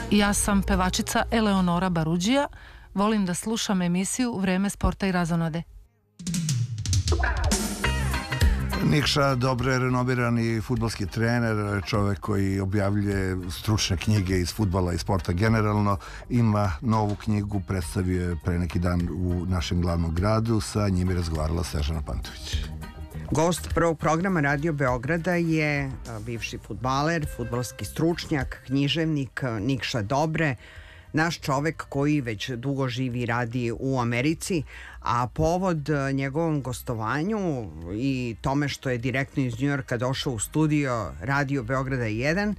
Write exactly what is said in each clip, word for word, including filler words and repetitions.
Ja sam pevačica Eleonora Baruđija. Volim da slušam emisiju Vreme sporta i razonode. Nikša Dobre, renomirani fudbalski trener, čovek koji objavljuje stručne knjige iz fudbala i sporta generalno, ima novu knjigu, predstavio je pre neki dan u našem glavnom gradu, sa njim je razgovarala Snežana Pantović. Gost prvog programa Radio Beograda je bivši fudbaler, fudbalski stručnjak, književnik Nikša Dobre, naš čovek koji već dugo živi i radi u Americi, a povod njegovom gostovanju i tome što je direktno iz Njujorka došao u studio Radio Beograda jedan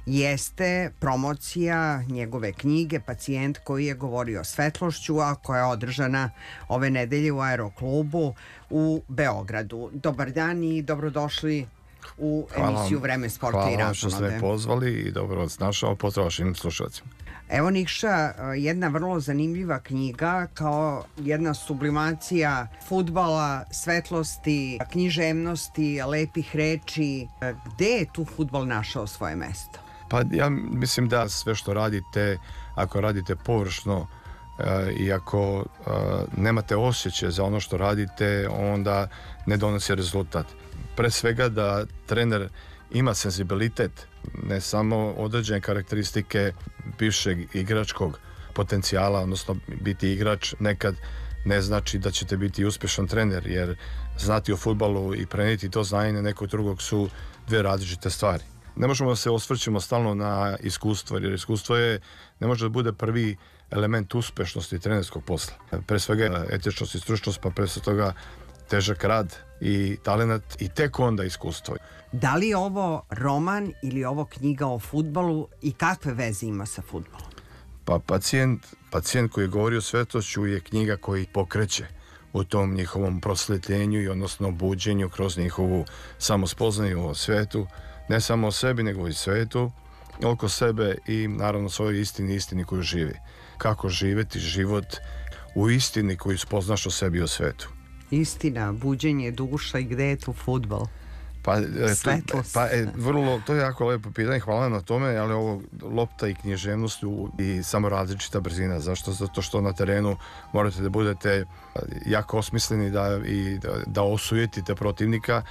jeste promocija njegove knjige Pacijent koji je govorio svetlošću, a koja je održana ove nedelje u Aeroklubu u Beogradu. Dobar dan i dobrodošli u emisiju Vreme sporta i razonode. Hvala vam što ste me pozvali i dobro vas našao. Pozdrav vašim slušalcima. Evo Nikša, jedna vrlo zanimljiva knjiga, kao jedna sublimacija fudbala, svetlosti, književnosti, lepih reči. Gde je tu fudbal našao svoje mesto? Pa ja mislim da sve što radite, ako radite površno e, i ako e, nemate osjećaj za ono što radite, onda ne donosi rezultat. Pre svega da trener ima senzibilitet, ne samo određene karakteristike bivšeg igračkog potencijala, odnosno biti igrač nekad ne znači da ćete biti uspešan trener, jer znati o fudbalu i preneti to znanje na nekog drugog su dve različite stvari. Ne možemo da se osvrćemo stalno na iskustvo, jer iskustvo je, ne može da bude prvi element uspešnosti trenerskog posla. Pre svega etičnost i stručnost, pa pre toga težak rad i talenat i tek onda iskustvo. Da li je ovo roman ili ovo knjiga o fudbalu i kakve veze ima sa fudbalom? Pa pacijent, pacijent koji govori o svetlošću je knjiga koji pokreće u tom njihovom prosvetljenju i odnosno buđenju kroz njihovu samospoznaju o svetu, ne samo o sebi nego i svetu, oko sebe i naravno svojoj istini, istini koju živi. Kako živeti život u istini koju spoznaš o sebi i o svetu. Istina, buđenje duša i gde je tu fudbal? Pa, to, pa e, vrlo, to je jako lepo pitanje, hvala na tome, ali ovo lopta i književnost i samo različita brzina. Zašto? Zato što na terenu morate da budete jako osmisleni da, i da, da osujetite protivnika,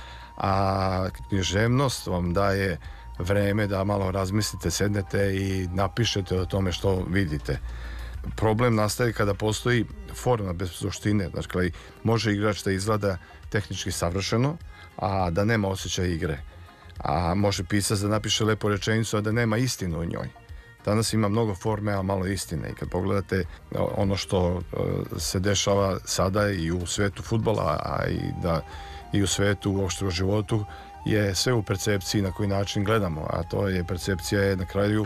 a književnost vam daje vreme da malo razmislite, sednete i napišete o tome što vidite. Problem nastaje kada postoji forma bez suštine, dakle može igrač da izgleda tehnički savršeno, a da nema osjećaja igre, a može pisac da napiše lepo rečenicu, a da nema istinu u njoj. Danas ima mnogo forme, a malo istine, i kad pogledate ono što se dešava sada i u svetu fudbala, a i da i u svetu uopšte u životu, je sve u percepciji na koji način gledamo, a to je percepcija je na kraju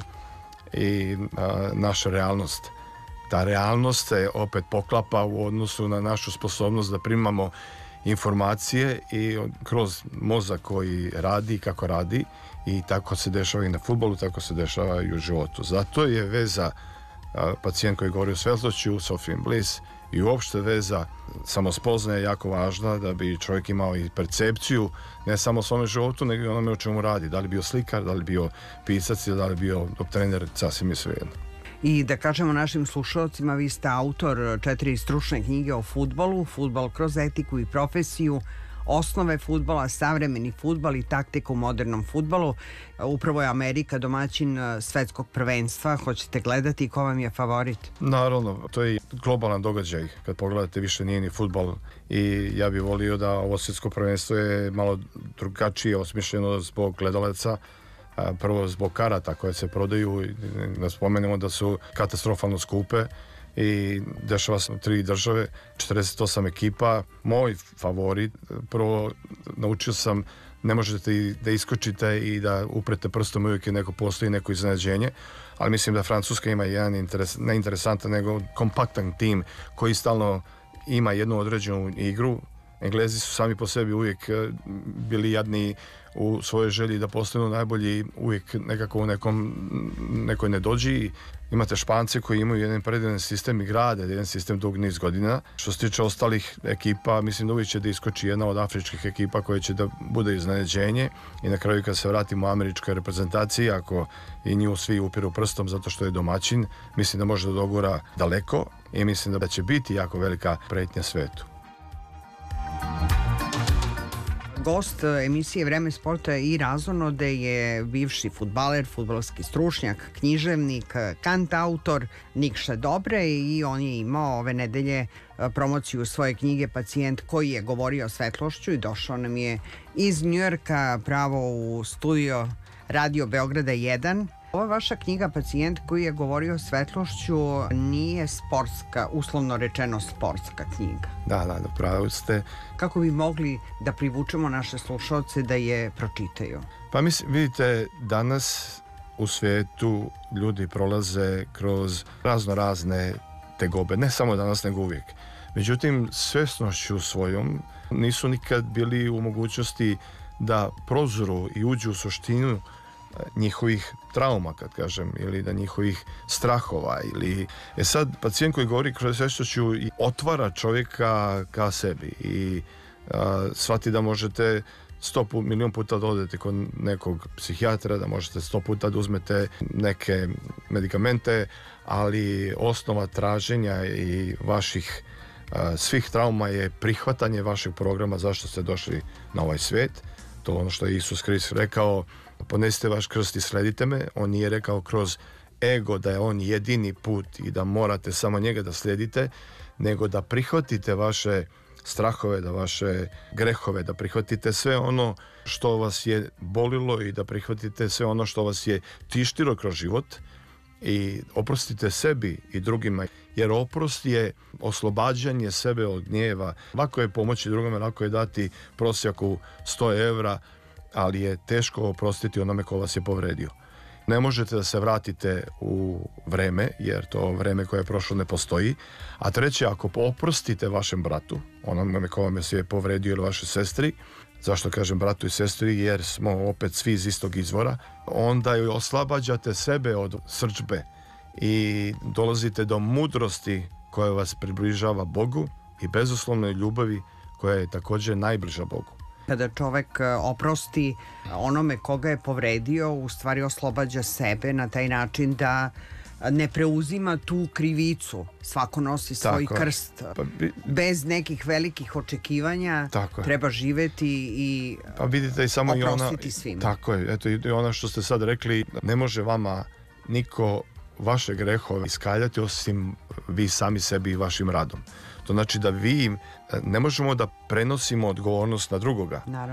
i a, naša realnost. Ta realnost se opet poklapa u odnosu na našu sposobnost da primamo informacije i kroz mozak koji radi kako radi, i tako se dešava i na fudbalu, tako se dešava i u životu. Zato je veza a, pacijent koji govori o svetlošću, Sophie Bliss, i uopšte veza samospoznaje jako važna da bi čovjek imao i percepciju ne samo o svome životu, nego i onome o čemu radi. Da li bio slikar, da li bio pisac ili da li bio trener, sasvim je svejedno. I da kažemo našim slušalcima, vi ste autor četiri stručne knjige o fudbalu, Fudbal kroz etiku i profesiju, Osnove fudbala, Savremeni fudbal i taktika u modernom fudbalu. Upravo je Amerika domaćin svetskog prvenstva. Hoćete gledati? Ko vam je favorit? Naravno, to je globalan događaj. Kad pogledate, više nije ni fudbal, i ja bih volio da ovo svetsko prvenstvo je malo drugačije osmišljeno zbog gledalaca. Prvo zbog karata koje se prodaju, da spomenemo da su katastrofalno skupe i dešava se u tri države, četrdeset osam ekipa. Moj favorit, prvo naučio sam, ne možete da iskočite i da uprete prstom, uvijek je neko, postoji neko iznenađenje, ali mislim da Francuska ima jedan interes, ne interesantan nego kompaktan tim koji stalno ima jednu određenu igru. Englezi su sami po sebi uvijek bili jadni u svojoj želji da postanu najbolji, uvijek nekako u nekom, nekoj nedođi. Imate Špance koji imaju jedan predivan sistem i grade, jedan sistem dug niz godina. Što se tiče ostalih ekipa, mislim da uvijek će da iskoči jedna od afričkih ekipa koja će da bude iznenađenje i na kraju kad se vratimo u američkoj reprezentaciji, ako i nju svi upiru prstom zato što je domaćin, mislim da može da dogura daleko i mislim da će biti jako velika pretnja svetu. Gost emisije Vreme sporta i razonode je bivši fudbaler, fudbalski stručnjak, književnik, kantautor Nikša Dobre i on je imao ove nedelje promociju svoje knjige Pacijent koji je govorio svetlošću i došao nam je iz Njujorka pravo u studio Radio Beograda jedan. Ova vaša knjiga Pacijent koji je govorio svetlošću nije sportska, uslovno rečeno sportska knjiga. Da, da, da, pravo ste. Kako bi mogli da privučemo naše slušalce da je pročitaju? Pa mislim, vidite, danas u svijetu ljudi prolaze kroz razno razne tegobe, ne samo danas nego uvijek. Međutim, svjesnošću svojom nisu nikad bili u mogućnosti da prozoru i uđu u suštinu njihovih trauma, kad kažem, ili da njihovih strahova ili... E sad, pacijent koji govori kroz svjesnošću i otvara čovjeka ka sebi i a, shvati da možete sto put, milion puta da odete kod nekog psihijatra, da možete sto puta da uzmete neke medikamente, ali osnova traženja i vaših a, svih trauma je prihvatanje vašeg programa zašto ste došli na ovaj svijet. To je ono što je Isus Krist rekao, ponesite vaš krst i sledite me. On nije rekao kroz ego da je on jedini put i da morate samo njega da slijedite, nego da prihvatite vaše strahove, da vaše grehove, da prihvatite sve ono što vas je bolilo i da prihvatite sve ono što vas je tištilo kroz život i oprostite sebi i drugima, jer oprost je oslobađanje sebe od gnjeva. Lako je pomoći drugome, lako je dati prosjaku sto evra, ali je teško oprostiti onome ko vas je povredio. Ne možete da se vratite u vreme, jer to vreme koje je prošlo ne postoji. A treće, ako oprostite vašem bratu, onome ko vam je sve povredio ili vašoj sestri, zašto kažem bratu i sestri, jer smo opet svi iz istog izvora, onda joj oslobađate sebe od srdžbe i dolazite do mudrosti koja vas približava Bogu i bezuslovnoj ljubavi koja je također najbliža Bogu. Kada čovek oprosti onome koga je povredio, u stvari oslobađa sebe na taj način da ne preuzima tu krivicu. Svako nosi svoj Tako krst. Pa bi... Bez nekih velikih očekivanja treba živeti i pa vidite, i samo oprostiti i ona, svima. Tako je. Eto, i ono što ste sad rekli, ne može vama niko vaše grehove iskaljati osim vi sami sebi i vašim radom. To znači da vi ne možemo da prenosimo odgovornost na drugoga. Naravno.